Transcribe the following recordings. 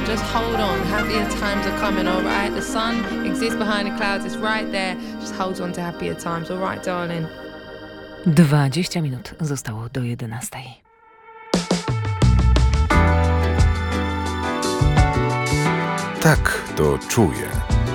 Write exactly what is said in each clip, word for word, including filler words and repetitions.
Just hold on. Happier times are coming, all right? The sun exists behind the clouds. It's right there. Just hold on to happier times, all right, darling? dwadzieścia minut zostało do jedenastej. Tak to czuję.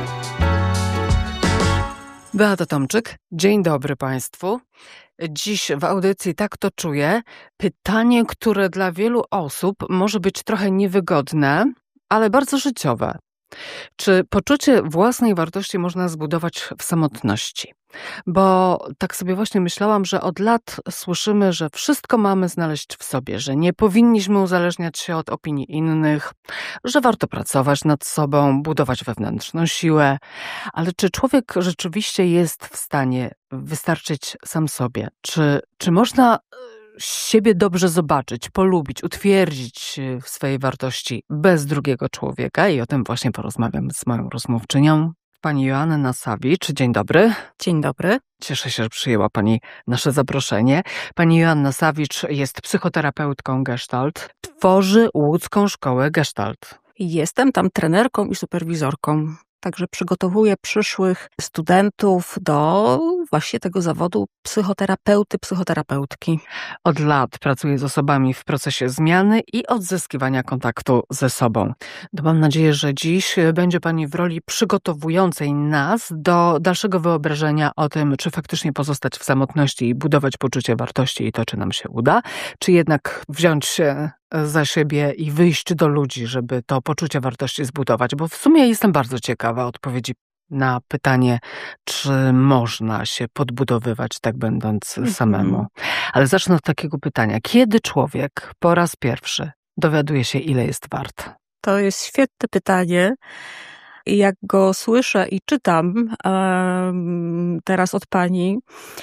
Beata Tomczyk, dzień dobry Państwu. Dziś w audycji Tak to czuję pytanie, które dla wielu osób może być trochę niewygodne, ale bardzo życiowe. Czy poczucie własnej wartości można zbudować w samotności? Bo tak sobie właśnie myślałam, że od lat słyszymy, że wszystko mamy znaleźć w sobie, że nie powinniśmy uzależniać się od opinii innych, że warto pracować nad sobą, budować wewnętrzną siłę. Ale czy człowiek rzeczywiście jest w stanie wystarczyć sam sobie? Czy, czy można siebie dobrze zobaczyć, polubić, utwierdzić w swojej wartości bez drugiego człowieka? I o tym właśnie porozmawiam z moją rozmówczynią, pani Joanna Sawicz. Dzień dobry. Dzień dobry. Cieszę się, że przyjęła pani nasze zaproszenie. Pani Joanna Sawicz jest psychoterapeutką Gestalt. Tworzy łódzką szkołę Gestalt. Jestem tam trenerką i superwizorką. Także przygotowuję przyszłych studentów do właśnie tego zawodu psychoterapeuty, psychoterapeutki. Od lat pracuję z osobami w procesie zmiany i odzyskiwania kontaktu ze sobą. To mam nadzieję, że dziś będzie pani w roli przygotowującej nas do dalszego wyobrażenia o tym, czy faktycznie pozostać w samotności i budować poczucie wartości i to, czy nam się uda, czy jednak wziąć się za siebie i wyjść do ludzi, żeby to poczucie wartości zbudować, bo w sumie jestem bardzo ciekawa odpowiedzi na pytanie, czy można się podbudowywać tak będąc mm-hmm. samemu. Ale zacznę od takiego pytania. Kiedy człowiek po raz pierwszy dowiaduje się, ile jest wart? To jest świetne pytanie. I jak go słyszę i czytam um, teraz od pani,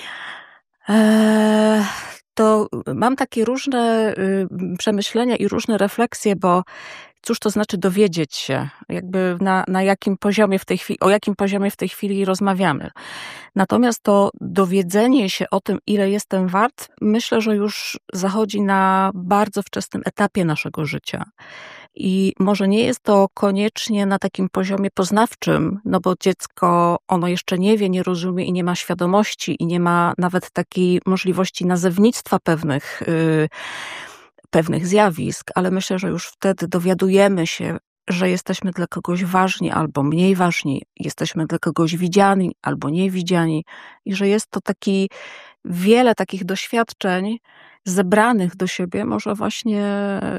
e, to mam takie różne y, przemyślenia i różne refleksje, bo cóż to znaczy dowiedzieć się, jakby na, na jakim poziomie w tej chwili, o jakim poziomie w tej chwili rozmawiamy. Natomiast to dowiedzenie się o tym, ile jestem wart, myślę, że już zachodzi na bardzo wczesnym etapie naszego życia. I może nie jest to koniecznie na takim poziomie poznawczym, no bo dziecko, ono jeszcze nie wie, nie rozumie i nie ma świadomości i nie ma nawet takiej możliwości nazewnictwa pewnych, yy, pewnych zjawisk, ale myślę, że już wtedy dowiadujemy się, że jesteśmy dla kogoś ważni albo mniej ważni, jesteśmy dla kogoś widziani albo niewidziani i że jest to taki, wiele takich doświadczeń zebranych do siebie może właśnie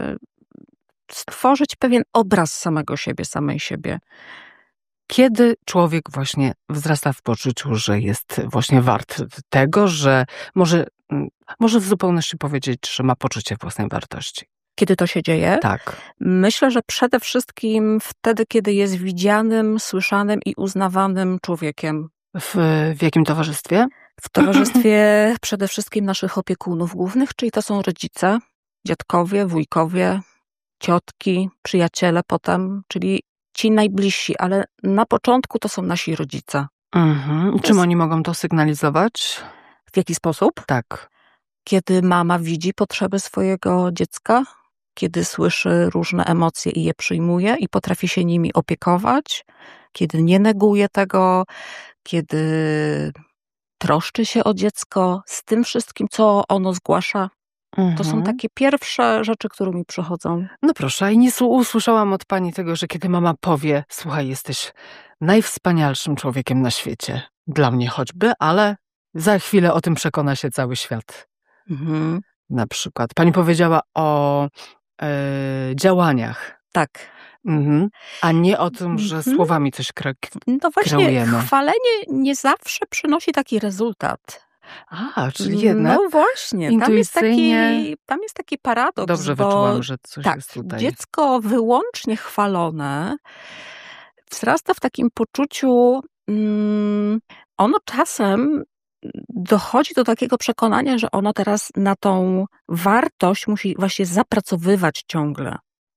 stworzyć pewien obraz samego siebie, samej siebie. Kiedy człowiek właśnie wzrasta w poczuciu, że jest właśnie wart tego, że może, może w zupełności powiedzieć, że ma poczucie własnej wartości? Kiedy to się dzieje? Tak. Myślę, że przede wszystkim wtedy, kiedy jest widzianym, słyszanym i uznawanym człowiekiem. W, w jakim towarzystwie? W towarzystwie przede wszystkim naszych opiekunów głównych, czyli to są rodzice, dziadkowie, wujkowie, ciotki, przyjaciele potem, czyli ci najbliżsi, ale na początku to są nasi rodzice. Mhm. Czym jest... oni mogą to sygnalizować? W jaki sposób? Tak. Kiedy mama widzi potrzeby swojego dziecka, kiedy słyszy różne emocje i je przyjmuje i potrafi się nimi opiekować, kiedy nie neguje tego, kiedy troszczy się o dziecko z tym wszystkim, co ono zgłasza. Mhm. To są takie pierwsze rzeczy, które mi przychodzą. No proszę, i nie usłyszałam od pani tego, że kiedy mama powie, słuchaj, jesteś najwspanialszym człowiekiem na świecie. Dla mnie choćby, ale za chwilę o tym przekona się cały świat. Mhm. Na przykład. Pani powiedziała o e, działaniach. Tak. Mhm. A nie o tym, że mhm. słowami coś kre- No właśnie, kreujemy. chwalenie nie zawsze przynosi taki rezultat. A, czyli jednak no właśnie, tam jest, taki, tam jest taki paradoks. Dobrze bo, wyczułam, że coś tak, jest tutaj. Dziecko wyłącznie chwalone wzrasta w takim poczuciu, mm, ono czasem dochodzi do takiego przekonania, że ono teraz na tą wartość musi właśnie zapracowywać ciągle.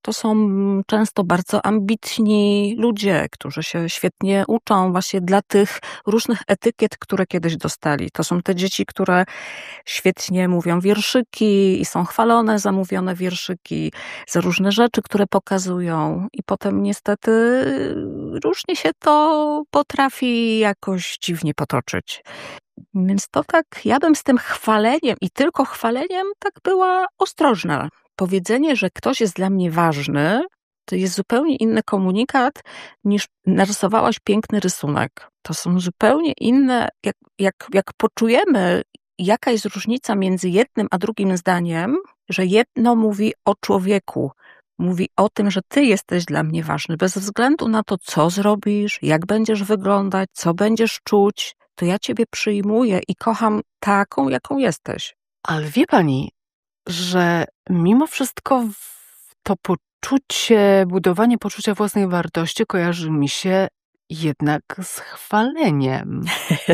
To są często bardzo ambitni ludzie, którzy się świetnie uczą właśnie dla tych różnych etykiet, które kiedyś dostali. To są te dzieci, które świetnie mówią wierszyki i są chwalone za mówione wierszyki, za różne rzeczy, które pokazują. I potem niestety różnie się to potrafi jakoś dziwnie potoczyć. Więc to tak, ja bym z tym chwaleniem i tylko chwaleniem tak była ostrożna. Powiedzenie, że ktoś jest dla mnie ważny, to jest zupełnie inny komunikat niż narysowałaś piękny rysunek. To są zupełnie inne, jak, jak, jak poczujemy, jaka jest różnica między jednym a drugim zdaniem, że jedno mówi o człowieku, mówi o tym, że ty jesteś dla mnie ważny, bez względu na to, co zrobisz, jak będziesz wyglądać, co będziesz czuć, to ja ciebie przyjmuję i kocham taką, jaką jesteś. Ale wie pani, że mimo wszystko to poczucie, budowanie poczucia własnej wartości kojarzy mi się jednak z chwaleniem.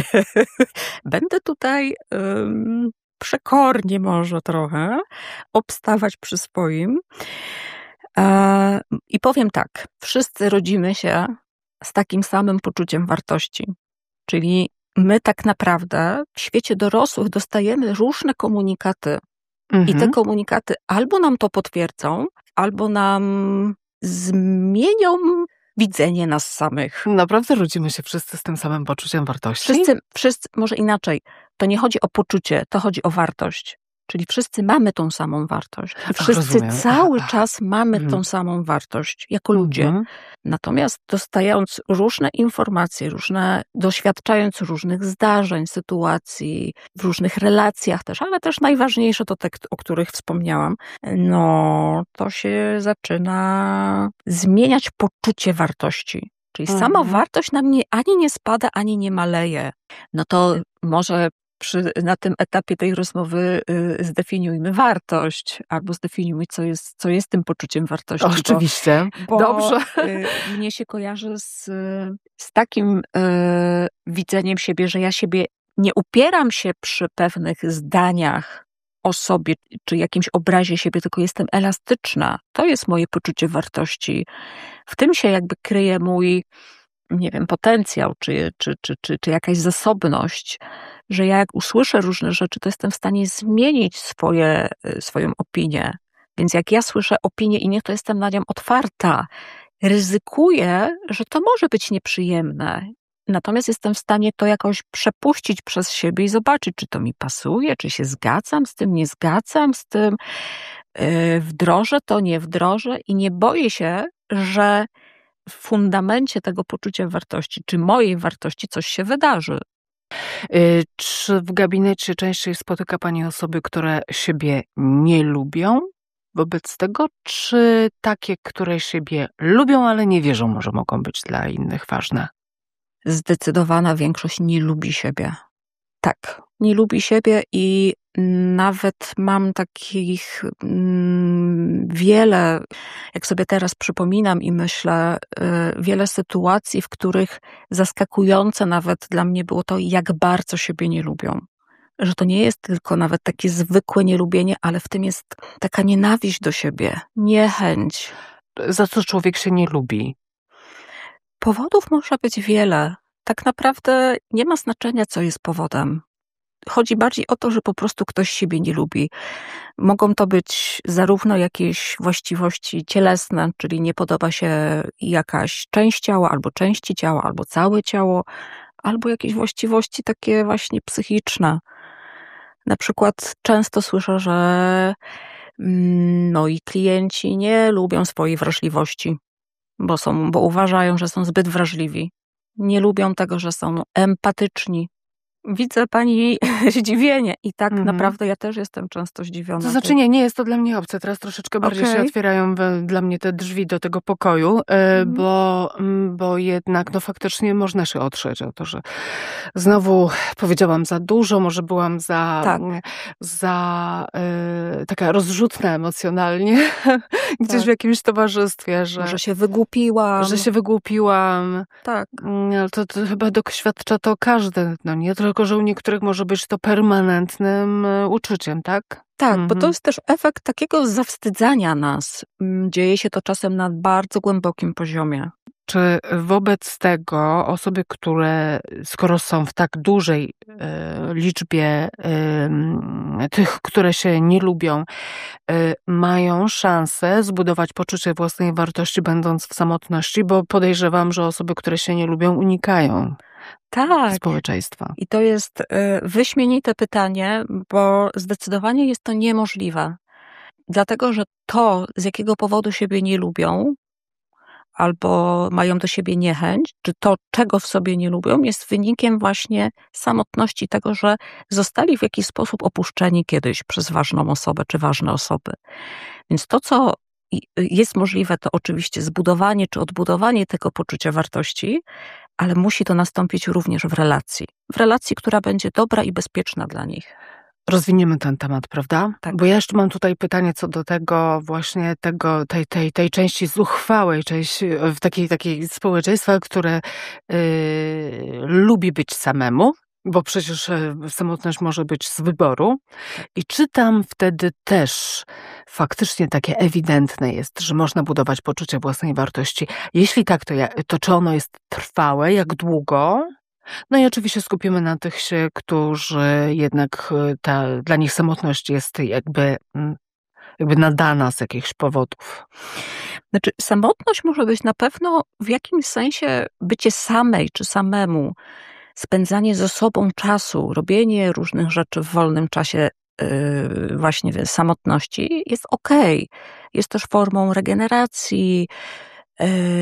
Będę tutaj um, przekornie może trochę obstawać przy swoim. E, I powiem tak, wszyscy rodzimy się z takim samym poczuciem wartości. Czyli my tak naprawdę w świecie dorosłych dostajemy różne komunikaty. Mhm. I te komunikaty albo nam to potwierdzą, albo nam zmienią widzenie nas samych. Naprawdę rodzimy się wszyscy z tym samym poczuciem wartości? Wszyscy, wszyscy, może inaczej, to nie chodzi o poczucie, to chodzi o wartość. Czyli wszyscy mamy tą samą wartość. I wszyscy rozumiem. cały Ach, czas mamy mhm. tą samą wartość jako ludzie. Mhm. Natomiast dostając różne informacje, różne, doświadczając różnych zdarzeń, sytuacji, w różnych relacjach też, ale też najważniejsze to te, o których wspomniałam, no to się zaczyna zmieniać poczucie wartości. Czyli Mhm. sama wartość nam nie, ani nie spada, ani nie maleje. No to może przy, na tym etapie tej rozmowy y, zdefiniujmy wartość, albo zdefiniujmy, co jest, co jest tym poczuciem wartości. O, oczywiście. Bo, bo Dobrze. y, mnie się kojarzy z, z takim y, widzeniem siebie, że ja siebie nie upieram się przy pewnych zdaniach o sobie, czy jakimś obrazie siebie, tylko jestem elastyczna. To jest moje poczucie wartości. W tym się jakby kryje mój, nie wiem, potencjał, czy, czy, czy, czy, czy jakaś zasobność, że ja jak usłyszę różne rzeczy, to jestem w stanie zmienić swoje, swoją opinię. Więc jak ja słyszę opinię i nie, to jestem na nią otwarta. Ryzykuję, że to może być nieprzyjemne. Natomiast jestem w stanie to jakoś przepuścić przez siebie i zobaczyć, czy to mi pasuje, czy się zgadzam z tym, nie zgadzam z tym, yy, wdrożę to, nie wdrożę i nie boję się, że w fundamencie tego poczucia wartości, czy mojej wartości coś się wydarzy. Y, Czy w gabinecie częściej spotyka pani osoby, które siebie nie lubią wobec tego, czy takie, które siebie lubią, ale nie wierzą, może mogą być dla innych ważne? Zdecydowana większość nie lubi siebie. Tak, nie lubi siebie i nawet mam takich mm, wiele, jak sobie teraz przypominam i myślę, y, wiele sytuacji, w których zaskakujące nawet dla mnie było to, jak bardzo siebie nie lubią. Że to nie jest tylko nawet takie zwykłe nielubienie, ale w tym jest taka nienawiść do siebie, niechęć. Za co człowiek się nie lubi? Powodów może być wiele. Tak naprawdę nie ma znaczenia, co jest powodem. Chodzi bardziej o to, że po prostu ktoś siebie nie lubi. Mogą to być zarówno jakieś właściwości cielesne, czyli nie podoba się jakaś część ciała, albo części ciała, albo całe ciało, albo jakieś właściwości takie właśnie psychiczne. Na przykład często słyszę, że moi klienci nie lubią swojej wrażliwości, bo są, bo uważają, że są zbyt wrażliwi. Nie lubią tego, że są empatyczni. Widzę pani zdziwienie i tak Mhm. naprawdę ja też jestem często zdziwiona. To znaczy nie, nie jest to dla mnie obce. Teraz troszeczkę bardziej się Okej. otwierają we- dla mnie te drzwi do tego pokoju, e, Mhm. bo, mm, bo jednak no faktycznie można się otrzeć o to, że znowu powiedziałam za dużo, może byłam za, Tak. mm, za e, taka rozrzutna emocjonalnie gdzieś Tak. w jakimś towarzystwie, że, Że się wygłupiłam. że się wygłupiłam. Tak. Mm, Ale to, to chyba doświadcza to każdy, no nie tylko tylko że u niektórych może być to permanentnym uczuciem, tak? Tak, Mhm. bo to jest też efekt takiego zawstydzania nas. Dzieje się to czasem na bardzo głębokim poziomie. Czy wobec tego osoby, które skoro są w tak dużej e, liczbie e, tych, które się nie lubią, e, mają szansę zbudować poczucie własnej wartości, będąc w samotności? Bo podejrzewam, że osoby, które się nie lubią, unikają Tak. społeczeństwa. I to jest y, wyśmienite pytanie, bo zdecydowanie jest to niemożliwe. Dlatego, że to, z jakiego powodu siebie nie lubią, albo mają do siebie niechęć, czy to, czego w sobie nie lubią, jest wynikiem właśnie samotności, tego, że zostali w jakiś sposób opuszczeni kiedyś przez ważną osobę, czy ważne osoby. Więc to, co jest możliwe, to oczywiście zbudowanie, czy odbudowanie tego poczucia wartości, ale musi to nastąpić również w relacji. W relacji, która będzie dobra i bezpieczna dla nich. Rozwiniemy ten temat, prawda? Tak. Bo ja jeszcze mam tutaj pytanie co do tego właśnie tego, tej, tej, tej części zuchwałej, części w takiej, takiej społeczeństwa, które yy, lubi być samemu, bo przecież samotność może być z wyboru. I czy tam wtedy też faktycznie takie ewidentne jest, że można budować poczucie własnej wartości? Jeśli tak, to, ja, to czy ono jest trwałe, jak długo? No i oczywiście skupimy na tych się, którzy jednak ta, dla nich samotność jest jakby, jakby nadana z jakichś powodów. Znaczy, samotność może być na pewno w jakimś sensie bycie samej czy samemu, spędzanie ze sobą czasu, robienie różnych rzeczy w wolnym czasie yy, właśnie w samotności jest okej. Jest też formą regeneracji, yy,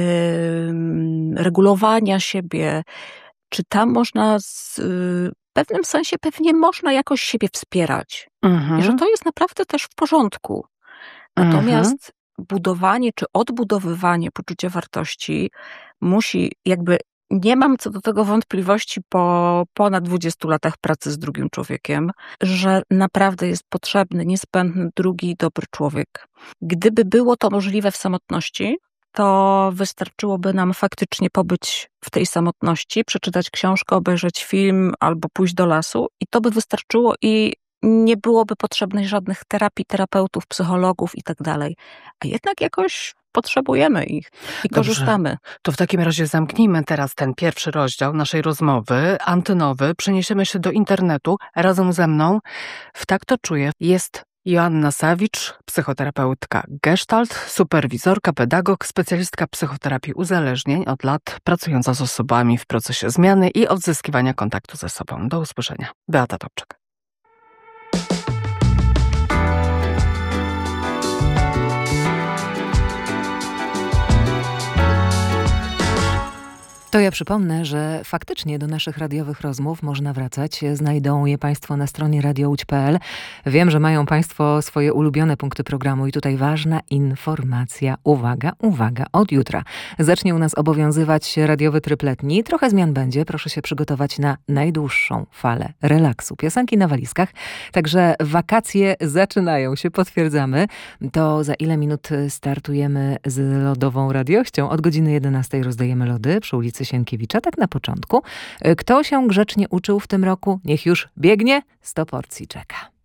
regulowania siebie. Czy tam można z, w pewnym sensie pewnie można jakoś siebie wspierać. Mhm. I że to jest naprawdę też w porządku. Natomiast Mhm. budowanie czy odbudowywanie poczucia wartości musi jakby, nie mam co do tego wątpliwości po ponad dwudziestu latach pracy z drugim człowiekiem, że naprawdę jest potrzebny, niezbędny drugi dobry człowiek. Gdyby było to możliwe w samotności, to wystarczyłoby nam faktycznie pobyć w tej samotności, przeczytać książkę, obejrzeć film albo pójść do lasu i to by wystarczyło i nie byłoby potrzebnych żadnych terapii, terapeutów, psychologów i tak dalej. A jednak jakoś potrzebujemy ich i Dobrze. korzystamy. To w takim razie zamknijmy teraz ten pierwszy rozdział naszej rozmowy, antynowy. Przeniesiemy się do internetu. Razem ze mną w Tak to czuję jest Joanna Sawicz, psychoterapeutka Gestalt, superwizorka, pedagog, specjalistka psychoterapii uzależnień, od lat pracująca z osobami w procesie zmiany i odzyskiwania kontaktu ze sobą. Do usłyszenia. Beata Tomczyk. To ja przypomnę, że faktycznie do naszych radiowych rozmów można wracać. Znajdą je Państwo na stronie radio łódź kropka p l. Wiem, że mają Państwo swoje ulubione punkty programu i tutaj ważna informacja. Uwaga, uwaga, od jutra zacznie u nas obowiązywać radiowy tryb letni. Trochę zmian będzie. Proszę się przygotować na najdłuższą falę relaksu. Piosenki na walizkach. Także wakacje zaczynają się, potwierdzamy. To za ile minut startujemy z lodową radiością? Od godziny jedenastej rozdajemy lody przy ulicy Sienkiewicza, tak na początku. Kto się grzecznie uczył w tym roku, niech już biegnie, sto porcji czeka.